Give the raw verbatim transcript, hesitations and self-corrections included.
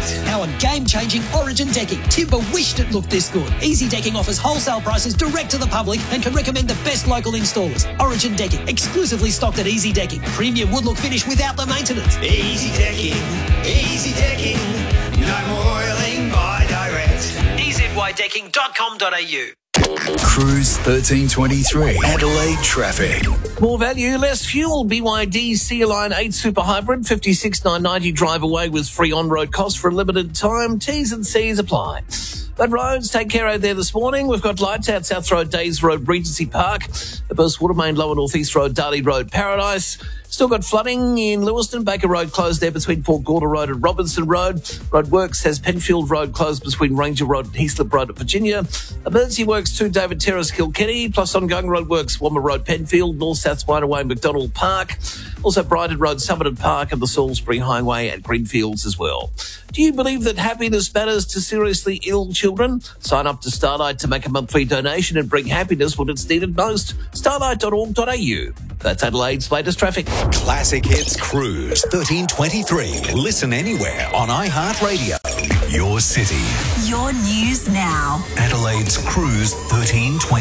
Our game-changing Origin decking. Timber wished it looked this good. Easy Decking offers wholesale prices direct to the public and can recommend the best local installers. Origin Decking, exclusively stocked at Easy Decking. Premium wood-look finish without the maintenance. Easy Decking, Easy Decking, no more oiling by direct. e z y decking dot com dot a u. Cruise thirteen twenty-three, Adelaide traffic. More value, less fuel. B Y D Sea Line eight Super Hybrid, fifty-six nine ninety drive away with free on-road costs for a limited time. T's and C's apply. But roads, take care out there this morning. We've got lights out South Road, Days Road, Regency Park, the Burst Watermain, Lower North East Road, Darley Road, Paradise. Still got flooding in Lewiston. Baker Road closed there between Port Gorda Road and Robinson Road. Roadworks has Penfield Road closed between Ranger Road and Heaslip Road at Virginia. Emergency works to David Terrace, Kilkenny, plus ongoing roadworks, Womber Road, Penfield, North-South Spiderway, McDonald Park. Also Brighton Road, Summerton Park and the Salisbury Highway at Greenfields as well. Do you believe that happiness matters to seriously ill children? Sign up to Starlight to make a monthly donation and bring happiness when it's needed most. starlight dot org dot a u. That's Adelaide's latest traffic. Classic Hits Cruise thirteen twenty-three. Listen anywhere on iHeartRadio. Your city. Your news now. Adelaide's Cruise thirteen twenty-three.